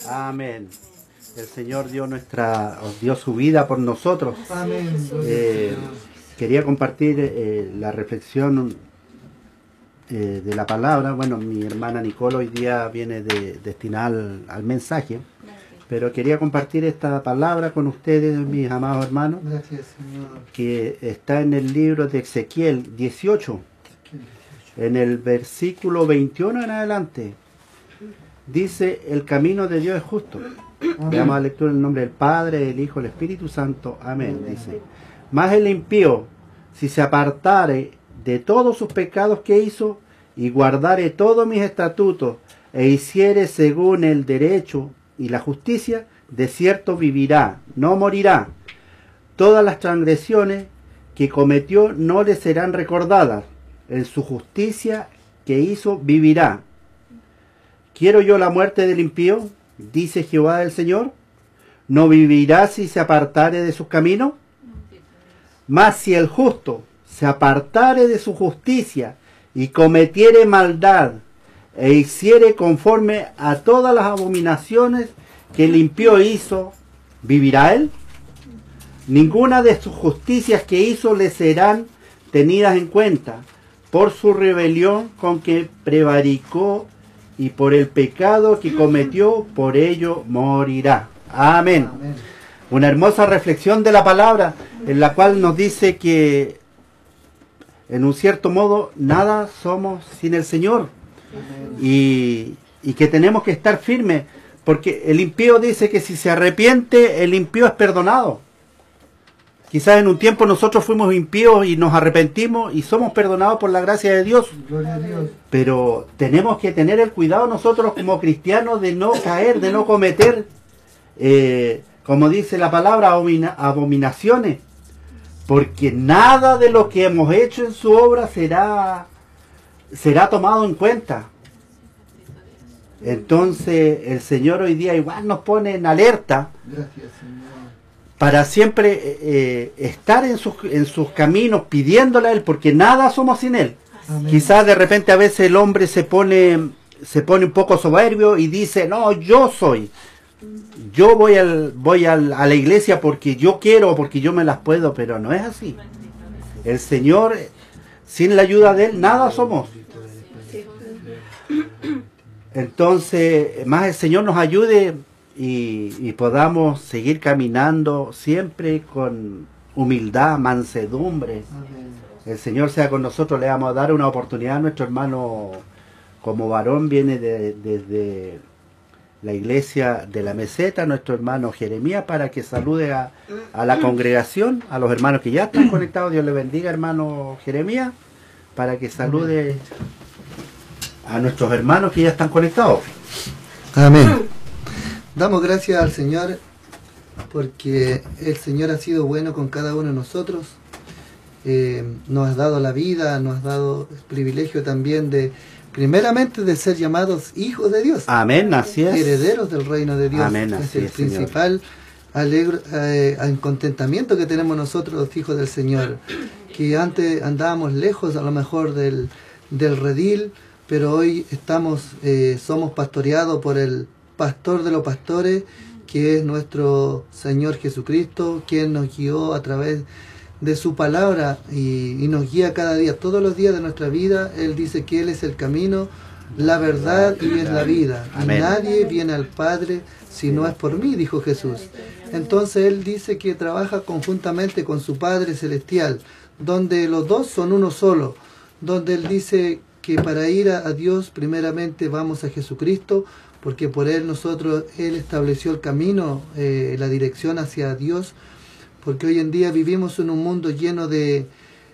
Amén. El Señor dio su vida por nosotros. Amén. Quería compartir la reflexión de la palabra. Bueno, mi hermana Nicole hoy día viene destinada al mensaje, pero quería compartir esta palabra con ustedes, mis amados hermanos. Gracias, Señor. Que está en el libro de Ezequiel 18, en el versículo 21 en adelante. Dice: el camino de Dios es justo. Veamos la lectura en el nombre del Padre, del Hijo, del Espíritu Santo. Amén. Dice: mas el impío, si se apartare de todos sus pecados que hizo, y guardare todos mis estatutos, e hiciere según el derecho y la justicia, de cierto vivirá, no morirá. Todas las transgresiones que cometió no le serán recordadas. En su justicia que hizo vivirá. ¿Quiero yo la muerte del impío?, dice Jehová el Señor. ¿No vivirá si se apartare de sus caminos? Mas si el justo se apartare de su justicia y cometiere maldad e hiciere conforme a todas las abominaciones que el impío hizo, ¿vivirá él? Ninguna de sus justicias que hizo le serán tenidas en cuenta, por su rebelión con que prevaricó y por el pecado que cometió, por ello morirá. Amén. Amén. Una hermosa reflexión de la palabra, en la cual nos dice que, en un cierto modo, nada somos sin el Señor. Y que tenemos que estar firmes, porque el impío dice que si se arrepiente, el impío es perdonado. Quizás en un tiempo nosotros fuimos impíos y nos arrepentimos y somos perdonados por la gracia de Dios. Gloria a Dios. Pero tenemos que tener el cuidado nosotros como cristianos de no caer, de no cometer, como dice la palabra, abominaciones. Porque nada de lo que hemos hecho en su obra será tomado en cuenta. Entonces el Señor hoy día igual nos pone en alerta. Gracias, Señor. Para siempre estar en sus caminos, pidiéndole a Él, porque nada somos sin Él. Amén. Quizás de repente a veces el hombre se pone un poco soberbio y dice: no, yo soy. Yo voy a la iglesia porque yo quiero, porque yo me las puedo, pero no es así. El Señor, sin la ayuda de Él, nada somos. Entonces, más el Señor nos ayude y podamos seguir caminando siempre con humildad, mansedumbre. Amén. El Señor sea con nosotros. Le vamos a dar una oportunidad a nuestro hermano, como varón, viene desde la iglesia de la Meseta, nuestro hermano Jeremías, para que salude a la congregación, a los hermanos que ya están conectados. Dios le bendiga, hermano Jeremías, para que salude a nuestros hermanos que ya están conectados. Amén. Damos gracias al Señor porque el Señor ha sido bueno con cada uno de nosotros. Nos ha dado la vida, nos ha dado el privilegio también primeramente de ser llamados hijos de Dios. Amén, así es. Herederos del reino de Dios. Amén, así es el es, Señor. principal contentamiento que tenemos nosotros, los hijos del Señor. Que antes andábamos lejos a lo mejor del redil, pero hoy somos pastoreados por el pastor de los pastores, que es nuestro Señor Jesucristo, quien nos guió a través de su palabra y nos guía cada día, todos los días de nuestra vida. Él dice que Él es el camino, la verdad y es la vida. Amén. Y nadie viene al Padre si no es por mí, dijo Jesús. Entonces Él dice que trabaja conjuntamente con su Padre Celestial, donde los dos son uno solo, donde Él dice que para ir a Dios primeramente vamos a Jesucristo, porque por Él estableció el camino, la dirección hacia Dios, porque hoy en día vivimos en un mundo lleno de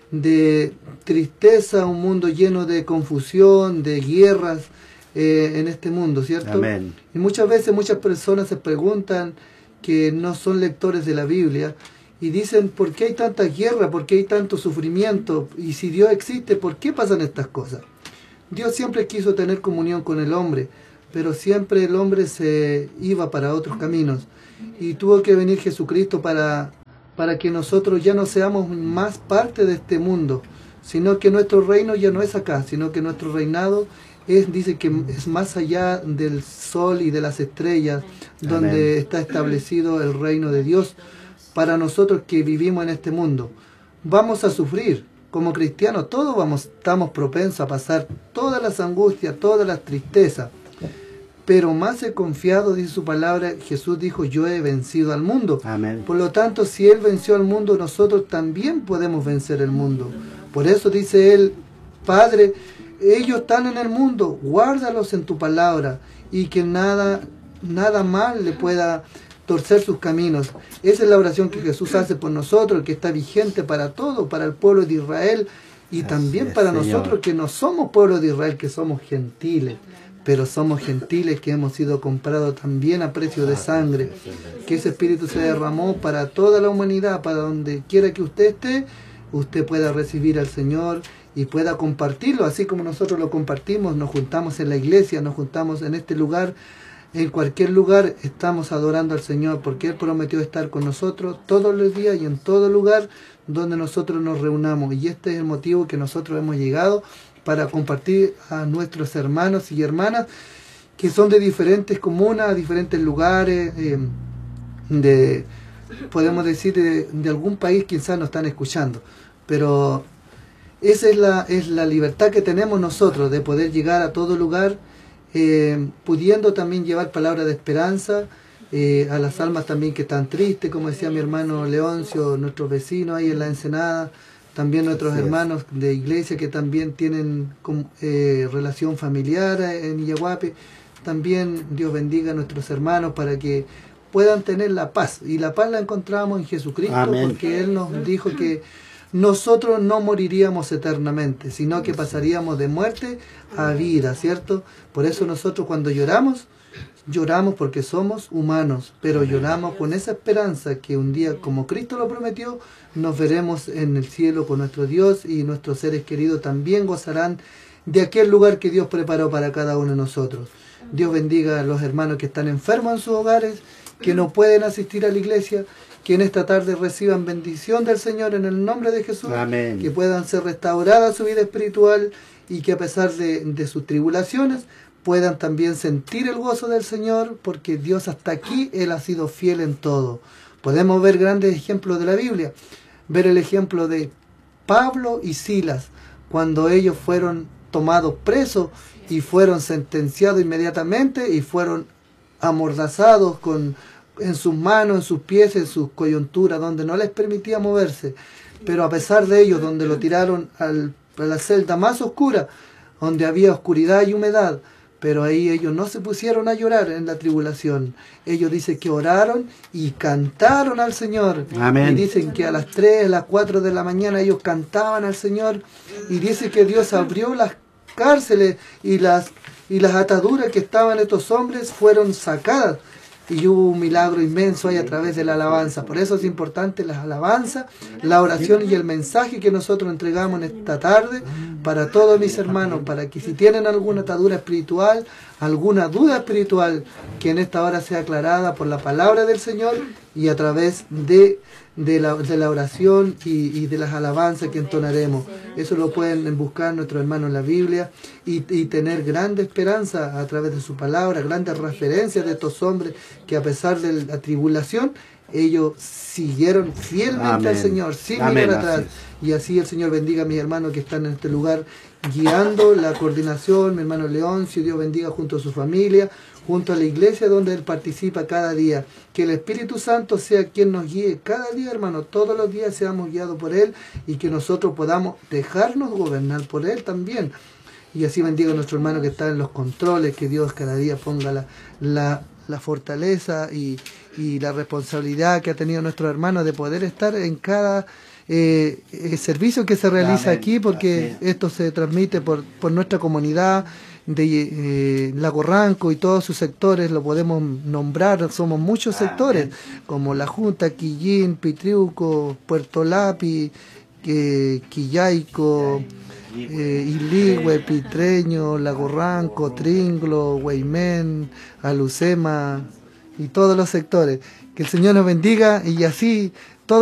tristeza, un mundo lleno de confusión, de guerras en este mundo, ¿cierto? Amén. Y muchas veces muchas personas se preguntan, que no son lectores de la Biblia, y dicen: ¿por qué hay tanta guerra? ¿Por qué hay tanto sufrimiento? Y si Dios existe, ¿por qué pasan estas cosas? Dios siempre quiso tener comunión con el hombre, pero siempre el hombre se iba para otros caminos, y tuvo que venir Jesucristo para que nosotros ya no seamos más parte de este mundo, sino que nuestro reino ya no es acá, sino que nuestro reinado dice que es más allá del sol y de las estrellas, donde Amén. está establecido el reino de Dios para nosotros que vivimos en este mundo. Vamos a sufrir, como cristianos, todos estamos propensos a pasar todas las angustias, todas las tristezas, pero más he confiado, dice su palabra. Jesús dijo, yo he vencido al mundo. Amén. Por lo tanto, si Él venció al mundo, nosotros también podemos vencer el mundo. Por eso dice Él, Padre, ellos están en el mundo, guárdalos en tu palabra, y que nada mal le pueda torcer sus caminos. Esa es la oración que Jesús hace por nosotros, que está vigente para todo, para el pueblo de Israel, y Así también es, para Señor. nosotros que no somos pueblo de Israel, que somos gentiles, pero somos gentiles que hemos sido comprados también a precio de sangre, que ese Espíritu se derramó para toda la humanidad, para donde quiera que usted esté, usted pueda recibir al Señor y pueda compartirlo, así como nosotros lo compartimos. Nos juntamos en la iglesia, nos juntamos en este lugar, en cualquier lugar estamos adorando al Señor, porque Él prometió estar con nosotros todos los días y en todo lugar donde nosotros nos reunamos, y este es el motivo que nosotros hemos llegado para compartir a nuestros hermanos y hermanas que son de diferentes comunas, diferentes lugares, podemos decir de algún país. Quizás nos están escuchando, pero esa es la libertad que tenemos nosotros de poder llegar a todo lugar, pudiendo también llevar palabras de esperanza a las almas también que están tristes, como decía mi hermano Leoncio, nuestros vecinos ahí en la Ensenada, también nuestros hermanos de iglesia que también tienen relación familiar en Illahuape. También Dios bendiga a nuestros hermanos para que puedan tener la paz, y la paz la encontramos en Jesucristo. Amén. Porque Él nos dijo que nosotros no moriríamos eternamente, sino que pasaríamos de muerte a vida, ¿cierto? Por eso nosotros cuando lloramos porque somos humanos, pero lloramos con esa esperanza que un día, como Cristo lo prometió, nos veremos en el cielo con nuestro Dios, y nuestros seres queridos también gozarán de aquel lugar que Dios preparó para cada uno de nosotros. Dios bendiga a los hermanos que están enfermos en sus hogares, que no pueden asistir a la iglesia, que en esta tarde reciban bendición del Señor en el nombre de Jesús. Amén. Que puedan ser restauradas su vida espiritual, y que a pesar de sus tribulaciones puedan también sentir el gozo del Señor, porque Dios hasta aquí, Él ha sido fiel en todo. Podemos ver grandes ejemplos de la Biblia, ver el ejemplo de Pablo y Silas, cuando ellos fueron tomados presos y fueron sentenciados inmediatamente y fueron amordazados en sus manos, en sus pies, en sus coyunturas, donde no les permitía moverse. Pero a pesar de ello, donde lo tiraron a la celda más oscura, donde había oscuridad y humedad, pero ahí ellos no se pusieron a llorar en la tribulación. Ellos dicen que oraron y cantaron al Señor. Amén. Y dicen que a las 3, a las 4 de la mañana ellos cantaban al Señor. Y dice que Dios abrió las cárceles, y las ataduras que estaban estos hombres fueron sacadas. Y hubo un milagro inmenso ahí a través de la alabanza. Por eso es importante la alabanza, la oración y el mensaje que nosotros entregamos en esta tarde para todos mis hermanos, para que si tienen alguna atadura espiritual, alguna duda espiritual, que en esta hora sea aclarada por la palabra del Señor y a través de la oración y de las alabanzas que entonaremos. Eso lo pueden buscar nuestros hermanos en la Biblia y tener grande esperanza a través de su palabra, grandes referencias de estos hombres que a pesar de la tribulación, ellos siguieron fielmente Amén. Al Señor, sin mirar atrás. Y así el Señor bendiga a mis hermanos que están en este lugar guiando la coordinación, mi hermano Leoncio, Dios bendiga junto a su familia, junto a la iglesia donde él participa cada día. Que el Espíritu Santo sea quien nos guíe cada día, hermano. Todos los días seamos guiados por Él, y que nosotros podamos dejarnos gobernar por Él también. Y así bendiga a nuestro hermano que está en los controles, que Dios cada día ponga la fortaleza y la responsabilidad que ha tenido nuestro hermano de poder estar en cada servicio que se realiza Amén. Aquí, porque esto se transmite por nuestra comunidad de Lago Ranco y todos sus sectores, lo podemos nombrar, somos muchos sectores, como La Junta, Quillín, Pitriuco, Puerto Lapi, Quillaico, Iligüe, Pitreño, Lago Ranco, Tringlo, Hueimén, Alucema y todos los sectores. Que el Señor nos bendiga, y así